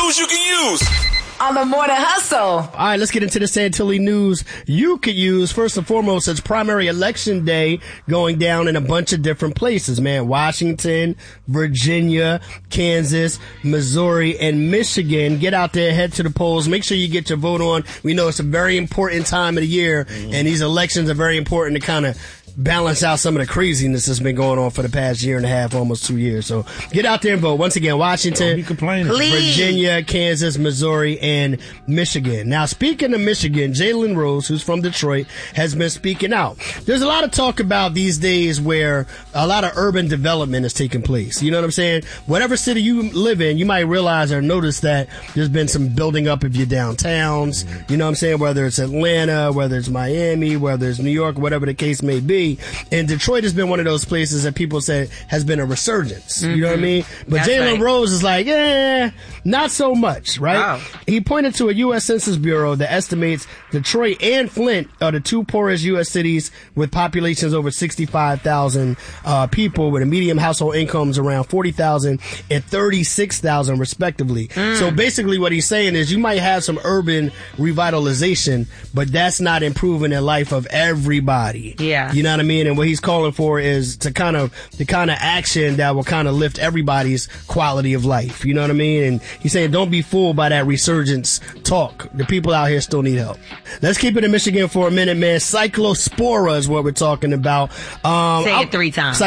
news you can use on the Morning Hustle. All right, let's get into the Santilli news you could use. First and foremost, it's primary election day going down in a bunch of different places, man. Washington, Virginia, Kansas, Missouri, and Michigan. Get out there, head to the polls. Make sure you get your vote on. We know it's a very important time of the year, and these elections are very important to kind of balance out some of the craziness that's been going on for the past year and a half, almost 2 years. So get out there and vote. Once again, Washington, Virginia, Kansas, Missouri, and Michigan. Now, speaking of Michigan, Jalen Rose, who's from Detroit, has been speaking out. There's a lot of talk about these days where a lot of urban development is taking place. You know what I'm saying? Whatever city you live in, you might realize or notice that there's been some building up of your downtowns. You know what I'm saying? Whether it's Atlanta, whether it's Miami, whether it's New York, whatever the case may be. And Detroit has been one of those places that people say has been a resurgence. You know what I mean? But Jalen Rose is like, not so much, right? Wow. He pointed to a U.S. Census Bureau that estimates Detroit and Flint are the two poorest U.S. cities with populations over 65,000 people, with a median household incomes around 40,000 and 36,000 respectively. So basically what he's saying is you might have some urban revitalization, but that's not improving the life of everybody. Yeah. You know what I mean? And what he's calling for is the kind of action that will kind of lift everybody's quality of life. You know what I mean? And he's saying don't be fooled by that resurgence talk. The people out here still need help. Let's keep it in Michigan for a minute, man. Cyclospora is what we're talking about. Say it 3 times.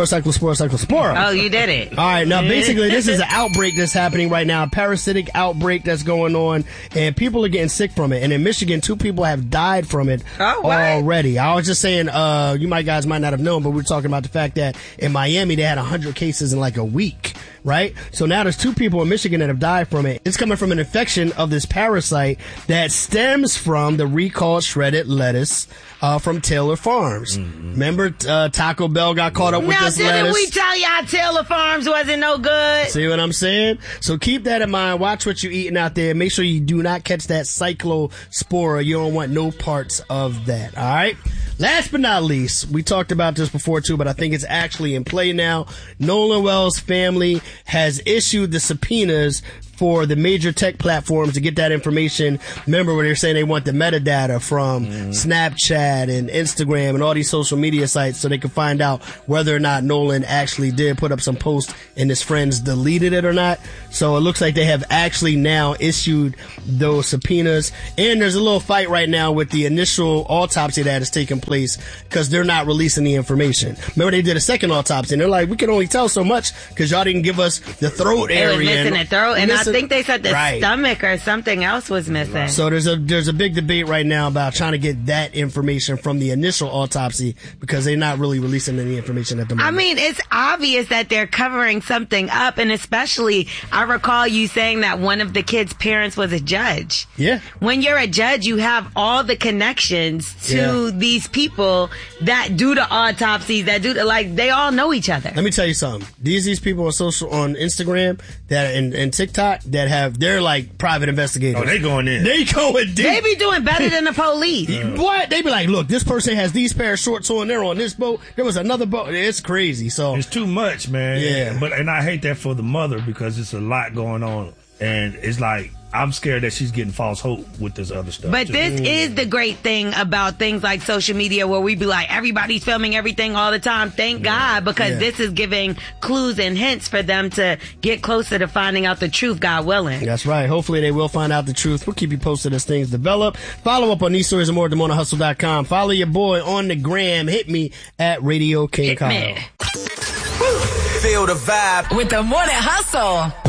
Cyclospora. Oh, you did it. All right. Now, basically, this is an outbreak that's happening right now, a parasitic outbreak that's going on, and people are getting sick from it. And in Michigan, 2 people have died from it already. I was just saying, you guys might not have known, but we're talking about the fact that in Miami, they had 100 cases in like a week. Right? So now there's 2 people in Michigan that have died from it. It's coming from an infection of this parasite that stems from the recalled shredded lettuce from Taylor Farms. Remember, Taco Bell got caught up with this lettuce? Now, didn't we tell y'all Taylor Farms wasn't no good? See what I'm saying? So keep that in mind. Watch what you're eating out there. Make sure you do not catch that cyclospora. You don't want no parts of that. All right? Last but not least, we talked about this before too, but I think it's actually in play now. Nolan Wells' family has issued the subpoenas for the major tech platforms to get that information. Remember when they're saying they want the metadata from Snapchat and Instagram and all these social media sites so they can find out whether or not Nolan actually did put up some post and his friends deleted it or not. So it looks like they have actually now issued those subpoenas. And there's a little fight right now with the initial autopsy that has taken place because they're not releasing the information. Remember they did a second autopsy and they're like, we can only tell so much because y'all didn't give us the throat area. It was missing the throat, and I think they said the stomach or something else was missing. So there's a big debate right now about trying to get that information from the initial autopsy because they're not really releasing any information at the moment. I mean, it's obvious that they're covering something up, and especially I recall you saying that one of the kids' parents was a judge. Yeah. When you're a judge, you have all the connections to these people that do the autopsies, that do they all know each other. Let me tell you something. These people on Instagram that and TikTok that they're like private investigators. Oh, they going in. They going deep. They be doing better than the police. What? They be like, look, this person has these pair of shorts on. They're on this boat. There was another boat. It's crazy. So it's too much, man. Yeah. And I hate that for the mother because it's a lot going on, and it's like I'm scared that she's getting false hope with this other stuff. But this is the great thing about things like social media where we be like, everybody's filming everything all the time. Thank God, because this is giving clues and hints for them to get closer to finding out the truth, God willing. That's right. Hopefully they will find out the truth. We'll keep you posted as things develop. Follow up on these stories and more at themorninghustle.com. Follow your boy on the gram. Hit me at Radio King Kyle. Feel the vibe with the Morning Hustle.